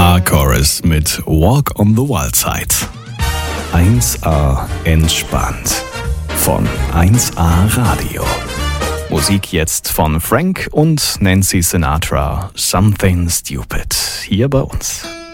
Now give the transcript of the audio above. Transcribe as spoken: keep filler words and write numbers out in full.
A-Chorus mit Walk on the Wild Side. eins A entspannt von eins A Radio. Musik jetzt von Frank und Nancy Sinatra, Something Stupid, hier bei uns.